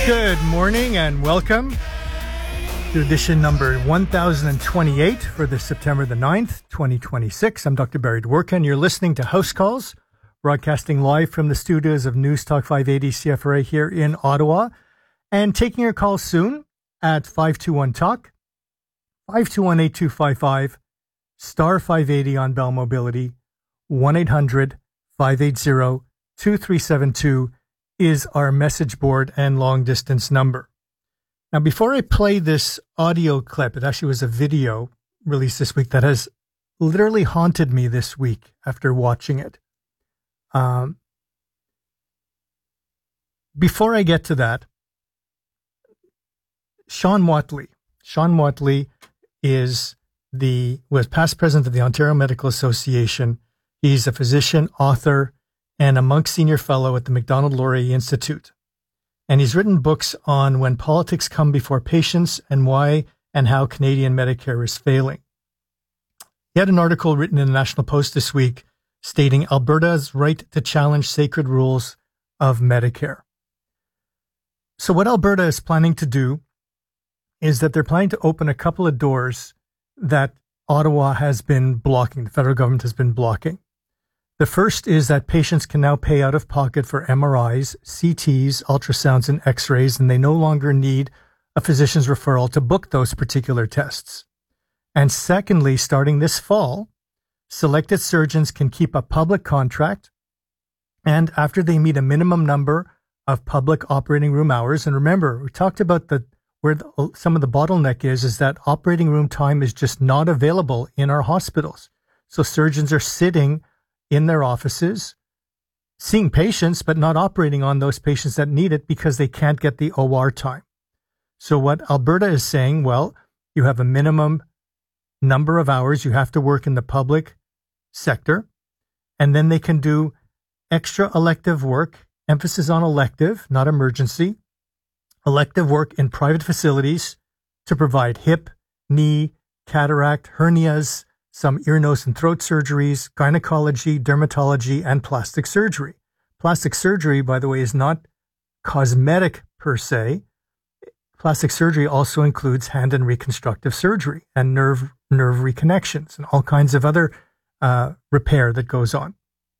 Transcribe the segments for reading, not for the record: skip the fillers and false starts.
Good morning and welcome to edition number 1028 for the September the 9th, 2026. I'm Dr. Barry Dworkin, and you're listening to House Calls, broadcasting live from the studios of News Talk 580 CFRA here in Ottawa, and taking your calls soon at 521-TALK, 521-8255, star 580 on Bell Mobility, 1-800-580-2372 is our message board and long distance number. Now, before I play this audio clip, it actually was a video released this week that has literally haunted me this week after watching it. Before I get to that, Sean Whatley was past president of the Ontario Medical Association. He's a physician, author, and a Monk Senior Fellow at the Macdonald-Laurier Institute. And he's written books on when politics come before patients and why and how Canadian Medicare is failing. He had an article written in the National Post this week stating Alberta's right to challenge sacred rules of Medicare. So what Alberta is planning to do is that they're planning to open a couple of doors that Ottawa has been blocking, the federal government has been blocking. The first is that patients can now pay out of pocket for MRIs, CTs, ultrasounds, and X-rays, and they no longer need a physician's referral to book those particular tests. And secondly, starting this fall, selected surgeons can keep a public contract, and after they meet a minimum number of public operating room hours, and remember, we talked about some of the bottleneck is that operating room time is just not available in our hospitals. So surgeons are sitting in their offices, seeing patients, but not operating on those patients that need it because they can't get the OR time. So what Alberta is saying, well, you have a minimum number of hours you have to work in the public sector, and then they can do extra elective work, emphasis on elective, not emergency, elective work in private facilities to provide hip, knee, cataract, hernias, some ear, nose, and throat surgeries, gynecology, dermatology, and plastic surgery. Plastic surgery, by the way, is not cosmetic per se. Plastic surgery also includes hand and reconstructive surgery and nerve reconnections and all kinds of other repair that goes on.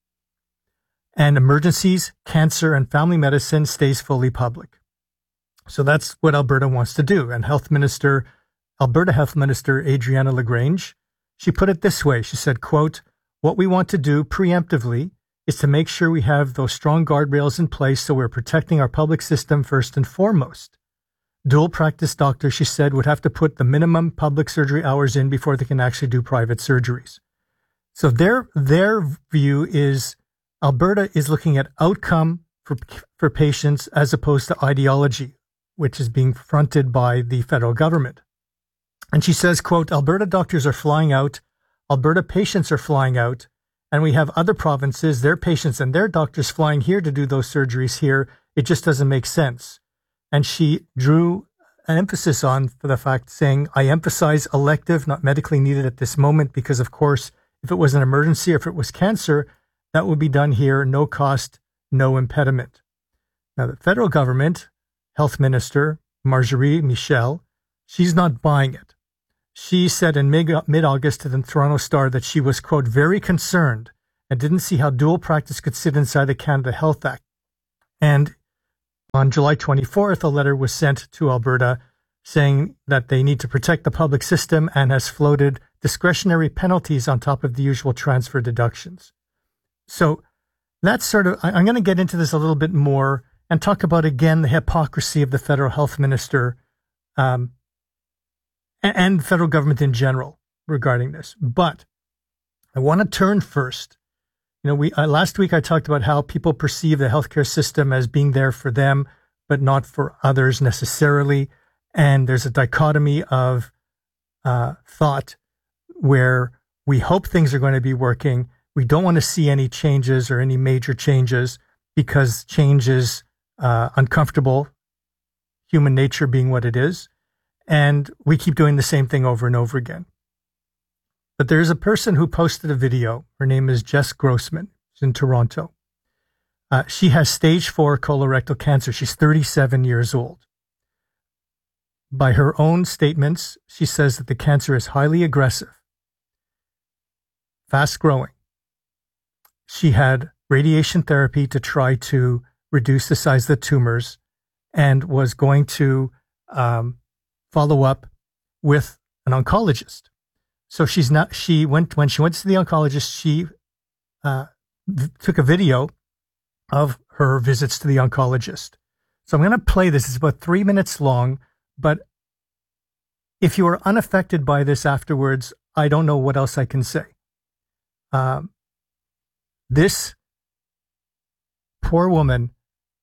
And emergencies, cancer, and family medicine stays fully public. So that's what Alberta wants to do. And Alberta Health Minister Adriana LaGrange, she put it this way. She said, quote, "What we want to do preemptively is to make sure we have those strong guardrails in place so we're protecting our public system first and foremost. Dual practice doctors," she said, "would have to put the minimum public surgery hours in before they can actually do private surgeries." So their view is Alberta is looking at outcome for patients as opposed to ideology, which is being fronted by the federal government. And she says, quote, "Alberta doctors are flying out, Alberta patients are flying out, and we have other provinces, their patients and their doctors flying here to do those surgeries here. It just doesn't make sense." And she drew an emphasis on for the fact saying, "I emphasize elective, not medically needed at this moment, because of course, if it was an emergency or if it was cancer, that would be done here, no cost, no impediment." Now, the federal government, Health Minister Marjorie Michel, she's not buying it. She said in mid-August to the Toronto Star that she was, quote, "very concerned and didn't see how dual practice could sit inside the Canada Health Act." And on July 24th, a letter was sent to Alberta saying that they need to protect the public system and has floated discretionary penalties on top of the usual transfer deductions. So that's I'm going to get into this a little bit more and talk about, again, the hypocrisy of the federal health minister and federal government in general regarding this. But I want to turn first. Last week I talked about how people perceive the healthcare system as being there for them, but not for others necessarily. And there's a dichotomy of thought where we hope things are going to be working. We don't want to see any changes or any major changes because change is uncomfortable, human nature being what it is. And we keep doing the same thing over and over again. But there's a person who posted a video. Her name is Jess Grossman. She's in Toronto. She has stage 4 colorectal cancer. She's 37 years old. By her own statements, she says that the cancer is highly aggressive, fast growing. She had radiation therapy to try to reduce the size of the tumors and was going to follow up with an oncologist. So when she went to the oncologist, she took a video of her visits to the oncologist. So I'm going to play this. It's about 3 minutes long, but if you are unaffected by this afterwards, I don't know what else I can say. This poor woman,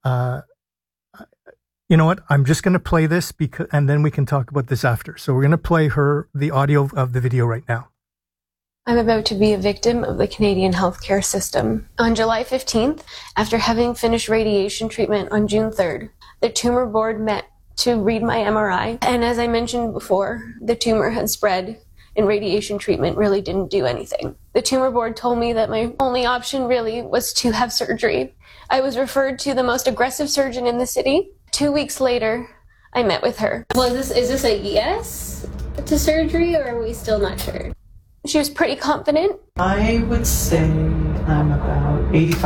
you know what? I'm just going to play this and then we can talk about this after. So we're going to play the audio of the video right now. I'm about to be a victim of the Canadian healthcare system. On July 15th, after having finished radiation treatment on June 3rd, the tumor board met to read my MRI. And as I mentioned before, the tumor had spread and radiation treatment really didn't do anything. The tumor board told me that my only option really was to have surgery. I was referred to the most aggressive surgeon in the city. 2 weeks later, I met with her. Is this a yes to surgery, or are we still not sure? She was pretty confident. I would say I'm about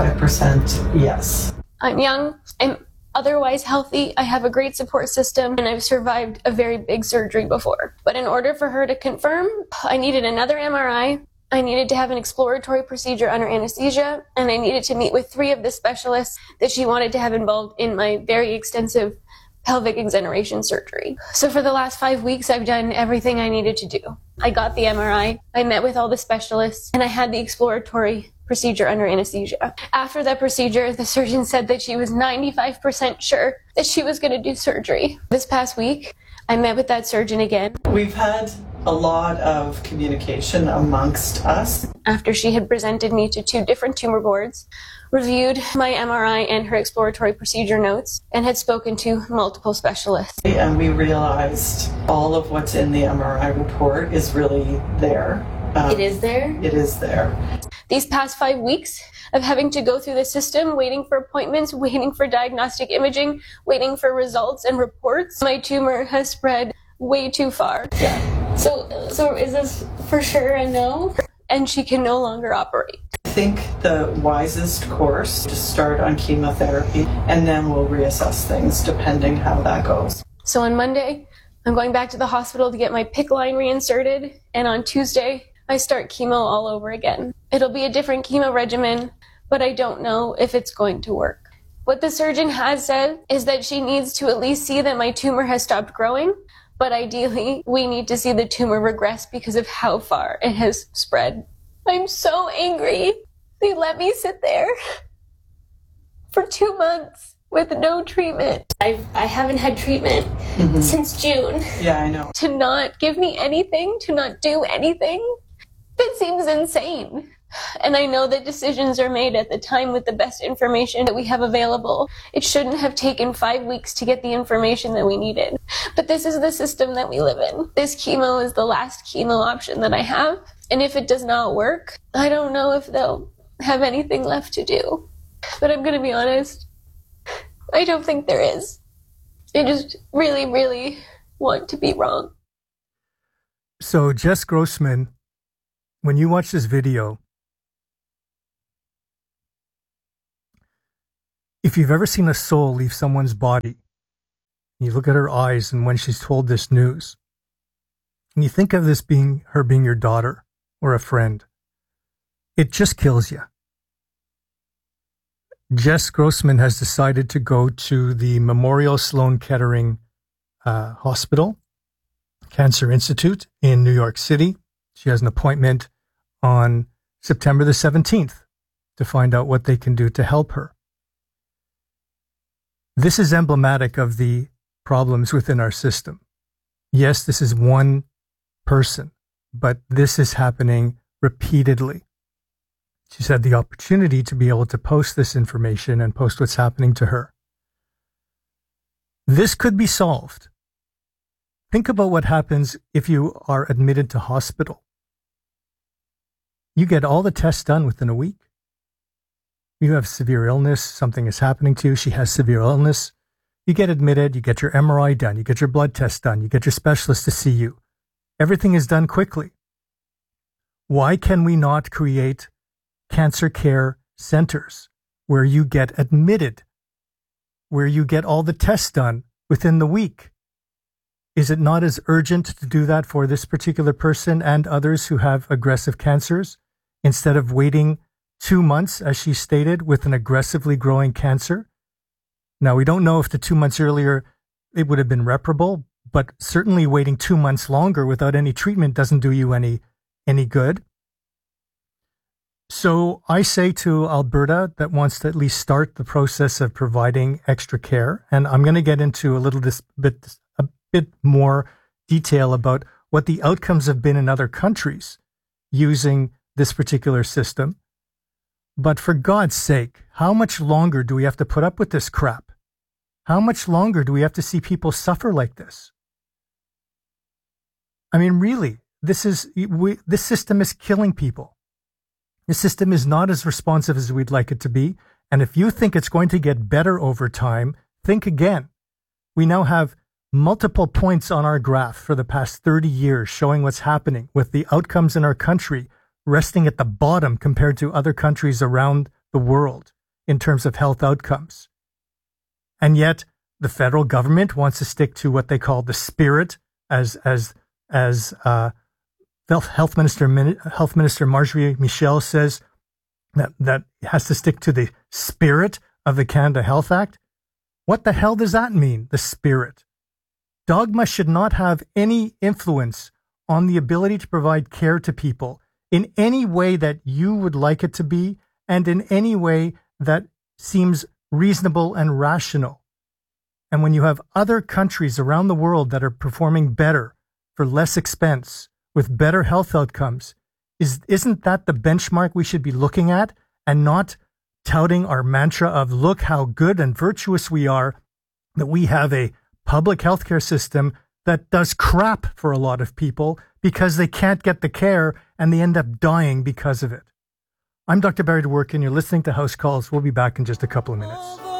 85% yes. I'm young. I'm otherwise healthy. I have a great support system, and I've survived a very big surgery before. But in order for her to confirm, I needed another MRI. I needed to have an exploratory procedure under anesthesia, and I needed to meet with 3 of the specialists that she wanted to have involved in my very extensive pelvic exoneration surgery. So for the last 5 weeks, I've done everything I needed to do. I got the MRI, I met with all the specialists, and I had the exploratory procedure under anesthesia. After that procedure, the surgeon said that she was 95% sure that she was going to do surgery. This past week, I met with that surgeon again. We've had a lot of communication amongst us. After she had presented me to 2 different tumor boards, reviewed my MRI and her exploratory procedure notes, and had spoken to multiple specialists. And we realized all of what's in the MRI report is really there. It is there? It is there. These past 5 weeks of having to go through the system, waiting for appointments, waiting for diagnostic imaging, waiting for results and reports, my tumor has spread way too far. Yeah. So is this for sure a no? And she can no longer operate. I think the wisest course to start on chemotherapy, and then we'll reassess things depending how that goes. So on Monday, I'm going back to the hospital to get my PICC line reinserted, and on Tuesday, I start chemo all over again. It'll be a different chemo regimen, but I don't know if it's going to work. What the surgeon has said is that she needs to at least see that my tumor has stopped growing, but ideally, we need to see the tumor regress because of how far it has spread. I'm so angry. They let me sit there for 2 months with no treatment. I haven't had treatment since June. Yeah, I know. To not give me anything, to not do anything, it seems insane. And I know that decisions are made at the time with the best information that we have available. It shouldn't have taken 5 weeks to get the information that we needed. But this is the system that we live in. This chemo is the last chemo option that I have. And if it does not work, I don't know if they'll have anything left to do. But I'm going to be honest, I don't think there is. I just really, really want to be wrong. So Jess Grossman, when you watch this video, if you've ever seen a soul leave someone's body, you look at her eyes and when she's told this news, and you think of this being her being your daughter or a friend, it just kills you. Jess Grossman has decided to go to the Memorial Sloan Kettering Hospital, Cancer Institute in New York City. She has an appointment on September the 17th to find out what they can do to help her. This is emblematic of the problems within our system. Yes, this is one person, but this is happening repeatedly. She's had the opportunity to be able to post this information and post what's happening to her. This could be solved. Think about what happens if you are admitted to hospital. You get all the tests done within a week. You have severe illness, something is happening to you, she has severe illness. You get admitted, you get your MRI done, you get your blood test done, you get your specialist to see you. Everything is done quickly. Why can we not create cancer care centers where you get admitted, where you get all the tests done within the week? Is it not as urgent to do that for this particular person and others who have aggressive cancers instead of waiting 2 months, as she stated, with an aggressively growing cancer? Now, we don't know if the 2 months earlier it would have been reparable, but certainly waiting 2 months longer without any treatment doesn't do you any good. So I say to Alberta that wants to at least start the process of providing extra care, and I'm going to get into a bit more detail about what the outcomes have been in other countries using this particular system. But for God's sake, how much longer do we have to put up with this crap? How much longer do we have to see people suffer like this? I mean, really, this system is killing people. The system is not as responsive as we'd like it to be. And if you think it's going to get better over time, think again. We now have multiple points on our graph for the past 30 years showing what's happening with the outcomes in our country resting at the bottom compared to other countries around the world in terms of health outcomes. And yet the federal government wants to stick to what they call the spirit, as Health Minister Marjorie Michel says that has to stick to the spirit of the Canada Health Act. What the hell does that mean, the spirit? Dogma should not have any influence on the ability to provide care to people in any way that you would like it to be and in any way that seems reasonable and rational. And when you have other countries around the world that are performing better for less expense, with better health outcomes, isn't that the benchmark we should be looking at and not touting our mantra of look how good and virtuous we are, that we have a public healthcare system that does crap for a lot of people because they can't get the care and they end up dying because of it. I'm Dr. Barry Dworkin. You're listening to House Calls. We'll be back in just a couple of minutes.